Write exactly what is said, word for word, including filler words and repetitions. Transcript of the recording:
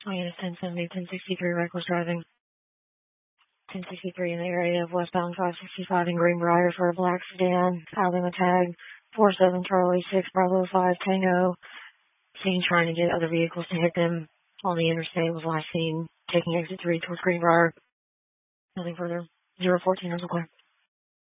Unit ten seventy, ten sixty-three, reckless driving. ten sixty-three in the area of westbound five sixty-five in Greenbrier for a black sedan. Alabama tag four seven Charlie six Bravo five Tango. Seen trying to get other vehicles to hit them on the interstate. Was last seen taking exit three towards Greenbrier. Nothing further. zero fourteen, clear.